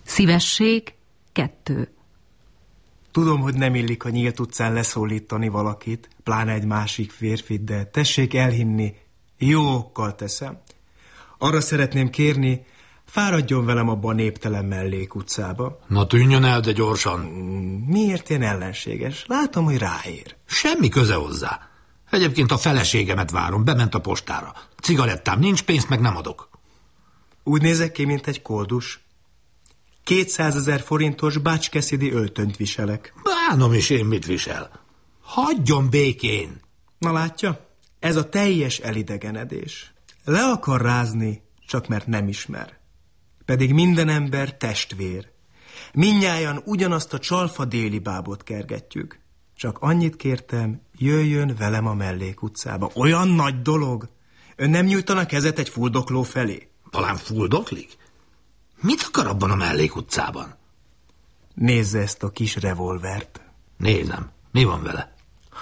Szívesség 2. Tudom, hogy nem illik a nyílt utcán leszólítani valakit, pláne egy másik férfit, de tessék elhinni, jó okkal teszem. Arra szeretném kérni, fáradjon velem abba a néptelen mellékutcába. Na tűnjön el, de gyorsan. Miért ilyen ellenséges? Látom, hogy ráér. Semmi köze hozzá. Egyébként a feleségemet várom, bement a postára. Cigarettám nincs, pénzt meg nem adok. Úgy nézek ki, mint egy koldus. 200 000 forintos bácskeszidi öltönyt viselek. Bánom is én mit visel. Hagyjon békén. Na látja, ez a teljes elidegenedés. Le akar rázni, csak mert nem ismer. Pedig minden ember testvér. Mindnyájan ugyanazt a csalfa déli bábot kergetjük. Csak annyit kértem, jöjjön velem a mellékutcába. Olyan nagy dolog. Ön nem nyújtana kezet egy fuldokló felé? Talán fuldoklik? Mit akar abban a mellékutcában? Nézze ezt a kis revolvert. Nézem. Mi van vele?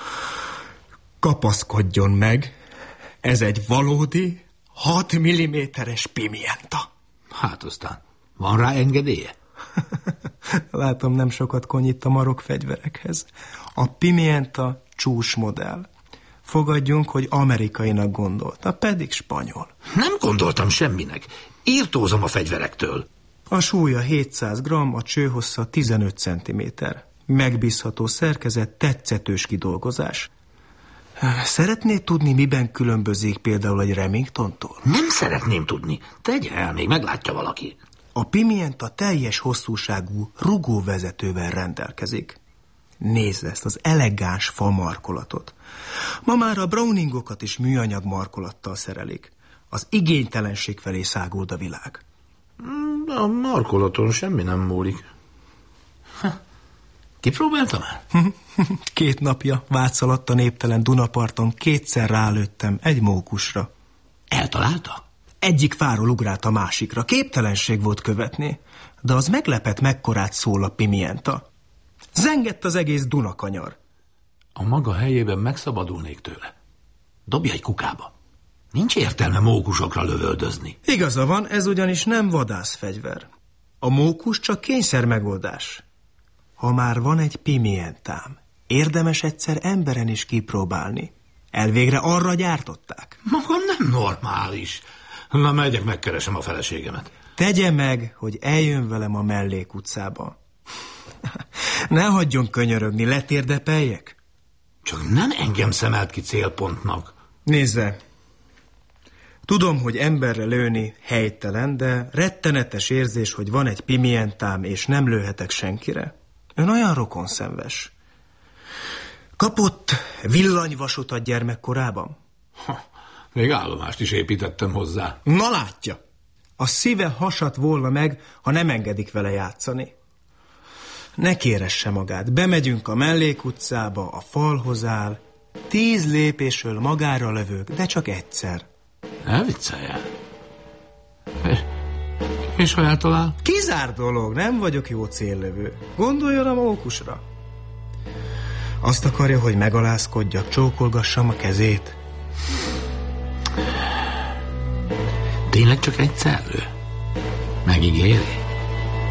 Kapaszkodjon meg. Ez egy valódi 6 mm-es pimienta. Hát aztán, van rá engedélye? Látom, nem sokat konyít a marok fegyverekhez. A pimienta csúcsmodell. Fogadjunk, hogy amerikainak gondolta, pedig spanyol. Nem gondoltam semminek. Írtózom a fegyverektől. A súlya 700 g, a csőhossza 15 cm. Megbízható szerkezet, tetszetős kidolgozás. Szeretné tudni, miben különbözik például egy Remingtontól? Nem szeretném tudni. Tegye el, még meglátja valaki. A pimienta teljes hosszúságú rugóvezetővel rendelkezik. Nézd ezt az elegáns fa markolatot. Ma már a Browningokat is műanyag markolattal szerelik. Az igénytelenség felé száguld a világ. A markolaton semmi nem múlik. Kipróbáltam el? 2 napja Vác alatt a néptelen Dunaparton 2-szer rálőttem egy mókusra. Eltalálta? Egyik fáról ugrált a másikra. Képtelenség volt követni. De az meglepett, mekkorát szól a pimienta. Zengett az egész Dunakanyar. A maga helyében megszabadulnék tőle. Dobja egy kukába. Nincs értelme mókusokra lövöldözni. Igaza van, ez ugyanis nem vadászfegyver. A mókus csak kényszer megoldás. Ha már van egy pimientám, érdemes egyszer emberen is kipróbálni. Elvégre arra gyártották. Magam nem normális. Na, megyek, megkeresem a feleségemet. Tegye meg, hogy eljön velem a mellékutcába. Ne hagyjon könyörögni, letérdepeljek? Csak nem engem szemelt ki célpontnak. Nézze, tudom, hogy emberre lőni helytelen, de rettenetes érzés, hogy van egy pimientám, és nem lőhetek senkire. Ön olyan rokonszenves. Kapott villanyvasutat gyermekkorában? Még állomást is építettem hozzá. Na látja, a szíve hasat volna meg, ha nem engedik vele játszani. Ne kéresse magát, bemegyünk a mellékutcába, a falhoz áll, 10 lépésről magára lövök, de csak egyszer. Ne vicceljen. És ha eltalál? Kizár dolog, nem vagyok jó céllövő. Gondoljon a mókusra. Azt akarja, hogy megalázkodjak, csókolgassam a kezét? Tényleg csak egyszer lő? Megígéri?